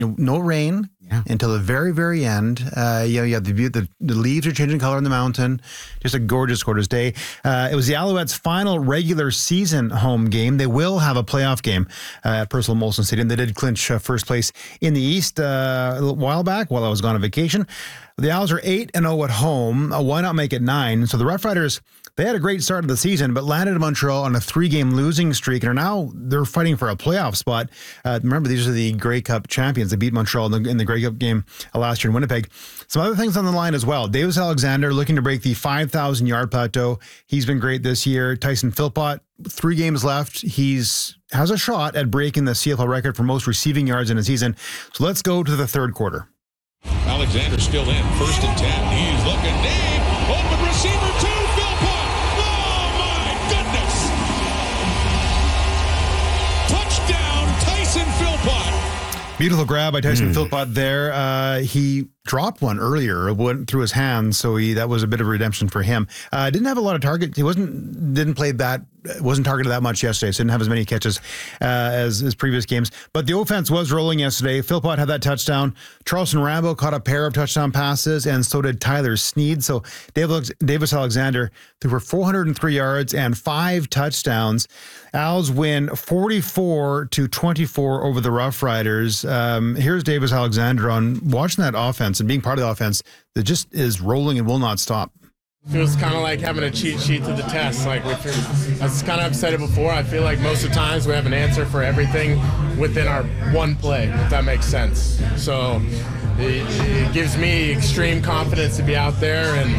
No rain until the very, very end. You have the leaves are changing color on the mountain. Just a gorgeous day. It was the Alouettes' final regular season home game. They will have a playoff game at Percival Molson Stadium. They did clinch first place in the East a little while back while I was gone on vacation. The Owls are 8-0 at home. Why not make it 9? So the Rough Riders, they had a great start of the season, but landed in Montreal on a 3-game losing streak, and they're fighting for a playoff spot. Remember, these are the Grey Cup champions. They beat Montreal in the Grey Cup game last year in Winnipeg. Some other things on the line as well. Davis Alexander looking to break the 5,000-yard plateau. He's been great this year. Tyson Philpott, 3 games left. Has a shot at breaking the CFL record for most receiving yards in a season. So let's go to the third quarter. Alexander still in, 1st and 10. He's looking deep. Open receiver to Philpott. Oh, my goodness. Touchdown, Tyson Philpott. Beautiful grab by Tyson Philpott there. He dropped one earlier. It went through his hands, so that was a bit of redemption for him. Didn't have a lot of target. He wasn't targeted that much yesterday, so didn't have as many catches as his previous games. But the offense was rolling yesterday. Philpott had that touchdown. Charleston Rambo caught a pair of touchdown passes, and so did Tyler Sneed. So Davis Alexander threw for 403 yards and 5 touchdowns. Owls win 44-24 over the Rough Riders. Here's Davis Alexander on watching that offense and being part of the offense that just is rolling and will not stop. Feels kind of like having a cheat sheet to the test. Like I've kind of said it before. I feel like most of the times we have an answer for everything within our one play, if that makes sense. So it gives me extreme confidence to be out there, and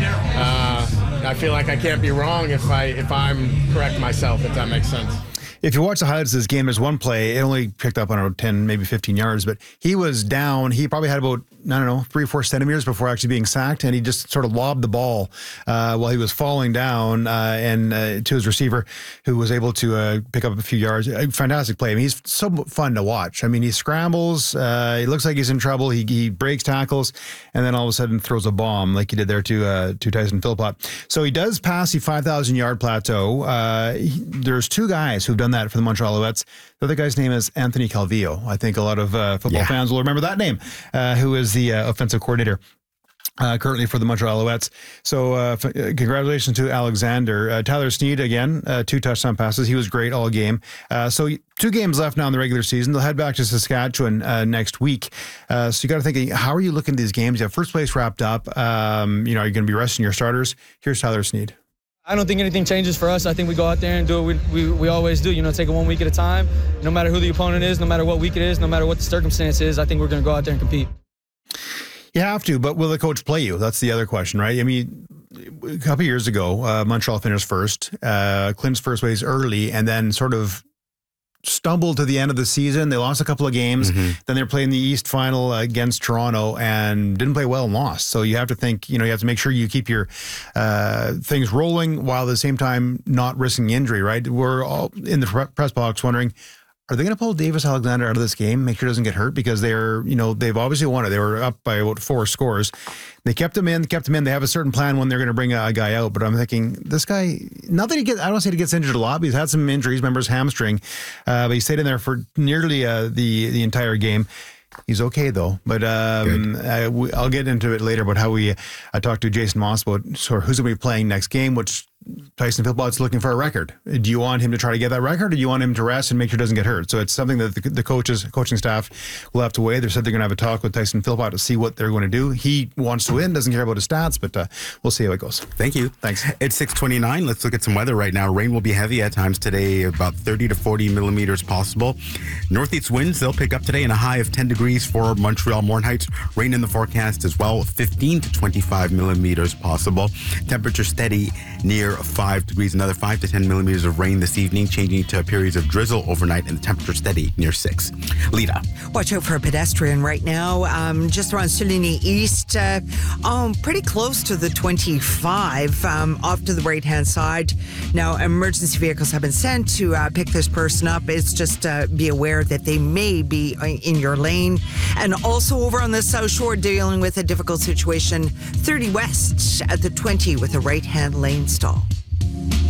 I feel like I can't be wrong if I'm correct myself, if that makes sense. If you watch the highlights of this game, there's one play. It only picked up on about 10, maybe 15 yards, but he was down. He probably had about, 3 or 4 centimeters before actually being sacked, and he just sort of lobbed the ball while he was falling down and to his receiver, who was able to pick up a few yards. Fantastic play. I mean, he's so fun to watch. I mean, he scrambles. He looks like he's in trouble. He breaks tackles, and then all of a sudden throws a bomb like he did there to Tyson Philpott. So he does pass the 5,000-yard plateau. There's 2 guys who've done that for the Montreal Alouettes. The other guy's name is Anthony Calvillo. I think a lot of football fans will remember that name, who is the offensive coordinator currently for the Montreal Alouettes. So congratulations to Alexander. Tyler Sneed, again, 2 touchdown passes. He was great all game. So 2 games left now in the regular season. They'll head back to Saskatchewan next week. So you got to think, how are you looking at these games? You have first place wrapped up. Are you going to be resting your starters? Here's Tyler Sneed. I don't think anything changes for us. I think we go out there and do what we always do, take it 1 week at a time. No matter who the opponent is, no matter what week it is, no matter what the circumstance is, I think we're going to go out there and compete. You have to, but will the coach play you? That's the other question, right? I mean, a couple of years ago, Montreal finished first, clinched first place early, and then sort of stumbled to the end of the season. They lost a couple of games. Then they're playing the East final against Toronto and didn't play well and lost. So you have to think, you have to make sure you keep your things rolling while at the same time not risking injury, right? We're all in the press box wondering, are they going to pull Davis Alexander out of this game, make sure he doesn't get hurt? Because they've obviously won it. They were up by about 4 scores. They kept him in. They have a certain plan when they're going to bring a guy out. But I'm thinking, this guy, not that I don't say he gets injured a lot, but he's had some injuries. Remember his hamstring. But he stayed in there for nearly the entire game. He's okay, though. But I'll get into it later about how I talked to Jason Moss about who's going to be playing next game, which Tyson Philpott's looking for a record. Do you want him to try to get that record, or do you want him to rest and make sure he doesn't get hurt? So it's something that the coaching staff will have to weigh. They said they're going to have a talk with Tyson Philpott to see what they're going to do. He wants to win, doesn't care about his stats, but we'll see how it goes. Thank you. Thanks. It's 6:29. Let's look at some weather right now. Rain will be heavy at times today, about 30 to 40 millimeters possible. Northeast winds, they'll pick up today in a high of 10 degrees for Montreal. Morin Heights, rain in the forecast as well, 15 to 25 millimeters possible. Temperature steady near 5 degrees. Another 5 to 10 millimeters of rain this evening, changing to periods of drizzle overnight, and the temperature steady near 6. Lita. Watch out for a pedestrian right now, just around Soligny East, pretty close to the 25, off to the right-hand side. Now, emergency vehicles have been sent to pick this person up. It's just be aware that they may be in your lane. And also over on the South Shore, dealing with a difficult situation, 30 West at the 20 with a right-hand lane stall.